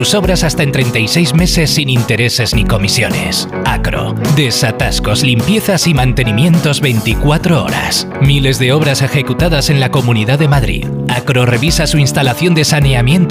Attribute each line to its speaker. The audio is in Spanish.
Speaker 1: tus obras hasta en 36 meses sin intereses ni comisiones. Acro. Desatascos, limpiezas y mantenimientos 24 horas. Miles de obras ejecutadas en la Comunidad de Madrid. Acro revisa su instalación de saneamiento